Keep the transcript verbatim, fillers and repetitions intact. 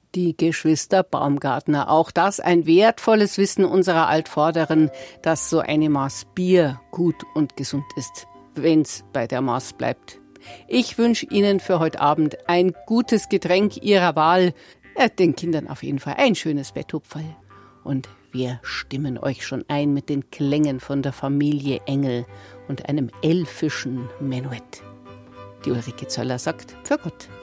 Die Geschwister Baumgartner. Auch das ein wertvolles Wissen unserer Altvorderen, dass so eine Maß Bier gut und gesund ist, wenn's bei der Maß bleibt. Ich wünsche Ihnen für heute Abend ein gutes Getränk Ihrer Wahl. Ja, den Kindern auf jeden Fall ein schönes Betthupferl. Und wir stimmen euch schon ein mit den Klängen von der Familie Engel und einem elfischen Menuett. Die Ulrike Zöller sagt, für Gott.